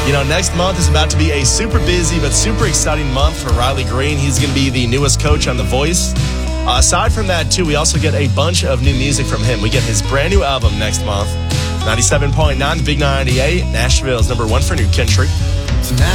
Next month is about to be a super busy but super exciting month for Riley Green. He's going to be the newest coach on The Voice. Aside from that, too, we also get a bunch of new music from him. We get his brand new album next month. 97.9, Big 98, Nashville's #1 for new country. Tonight